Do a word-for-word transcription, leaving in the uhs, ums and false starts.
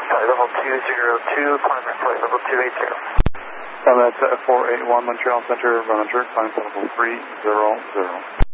flight level two zero two, climbing flight level two eight zero. Uh, that's at four eight one Montreal Center, Roger, climb level three zero zero.